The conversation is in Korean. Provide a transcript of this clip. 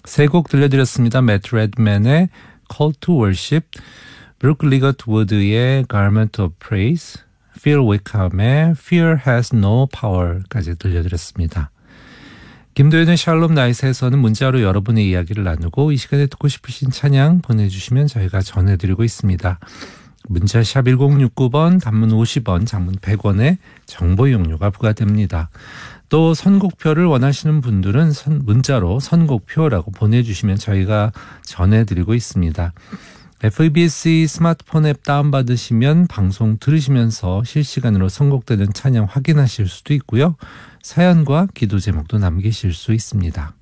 세 곡 들려드렸습니다. 매트 레드맨의 Call to Worship, 브루크 리거트 우드의 Garment of Praise, Phil Wickham의 Fear Has No Power까지 들려드렸습니다. 김도현의 샬롬 나잇에서는 문자로 여러분의 이야기를 나누고 이 시간에 듣고 싶으신 찬양 보내주시면 저희가 전해드리고 있습니다. 문자 샵 1069번, 단문 50원, 장문 100원의 정보 이용료가 부과됩니다. 또 선곡표를 원하시는 분들은 문자로 선곡표라고 보내주시면 저희가 전해드리고 있습니다. FEBC 스마트폰 앱 다운받으시면 방송 들으시면서 실시간으로 선곡되는 찬양 확인하실 수도 있고요. 사연과 기도 제목도 남기실 수 있습니다.